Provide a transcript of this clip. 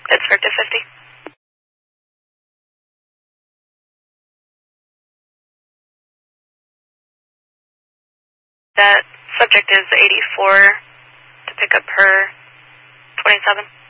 Pittsburgh to 50. That subject is 84 to pick up her 27.